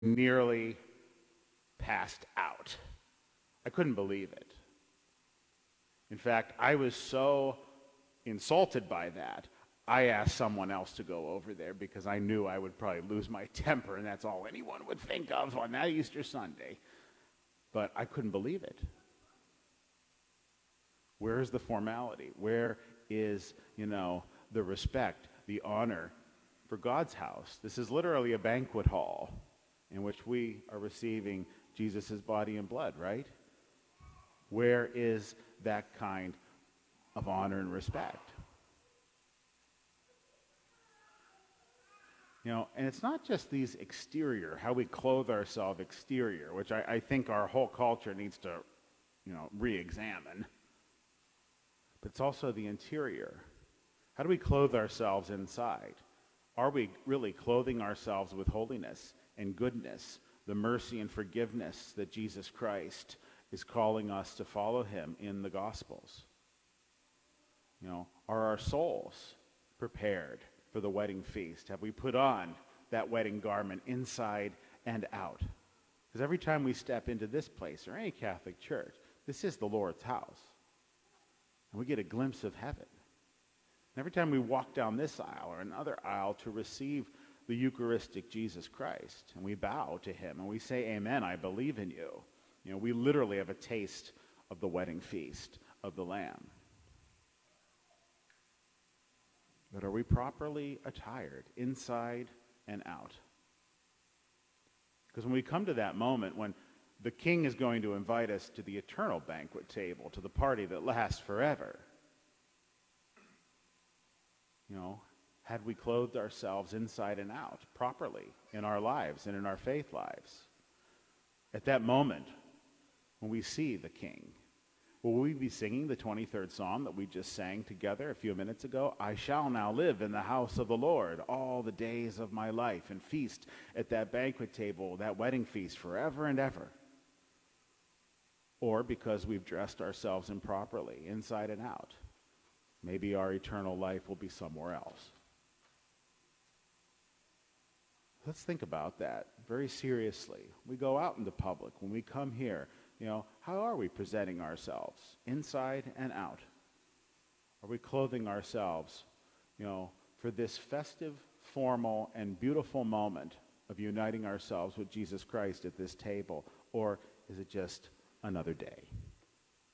nearly passed out. I couldn't believe it. In fact, I was so insulted by that, I asked someone else to go over there because I knew I would probably lose my temper, and that's all anyone would think of on that Easter Sunday. But I couldn't believe it. Where is the formality? Where is, the respect, the honor for God's house? This is literally a banquet hall in which we are receiving Jesus' body and blood, right? Where is that kind of honor and respect? And it's not just these exterior, how we clothe ourselves exterior, which I think our whole culture needs to, re-examine. But it's also the interior. How do we clothe ourselves inside? Are we really clothing ourselves with holiness and goodness, the mercy and forgiveness that Jesus Christ is calling us to follow him in the Gospels? Are our souls prepared for the wedding feast? Have we put on that wedding garment inside and out? Because every time we step into this place or any Catholic church, this is the Lord's house. And we get a glimpse of heaven. And every time we walk down this aisle or another aisle to receive the Eucharistic Jesus Christ, and we bow to him and we say, "Amen, I believe in you," we literally have a taste of the wedding feast of the Lamb. But are we properly attired inside and out? Because when we come to that moment when the King is going to invite us to the eternal banquet table, to the party that lasts forever, had we clothed ourselves inside and out properly in our lives and in our faith lives? At that moment, when we see the King, will we be singing the 23rd Psalm that we just sang together a few minutes ago? "I shall now live in the house of the Lord all the days of my life," and feast at that banquet table, that wedding feast, forever and ever? Or because we've dressed ourselves improperly, inside and out, maybe our eternal life will be somewhere else. Let's think about that very seriously. We go out into public. When we come here, how are we presenting ourselves, inside and out? Are we clothing ourselves, for this festive, formal, and beautiful moment of uniting ourselves with Jesus Christ at this table? Or is it just another day?